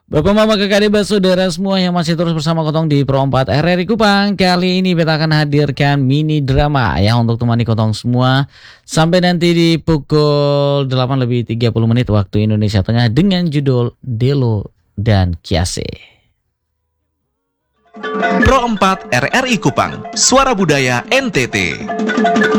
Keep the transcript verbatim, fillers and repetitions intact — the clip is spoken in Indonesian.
Bapak Mama Kakak Adik Saudara semua yang masih terus bersama Kotong di Pro empat R R I Kupang. Kali ini kita akan hadirkan mini drama ya untuk temani Kotong semua sampai nanti di pukul delapan lebih tiga puluh menit waktu Indonesia Tengah dengan judul Delo dan Kiase. Pro empat R R I Kupang, Suara Budaya N T T.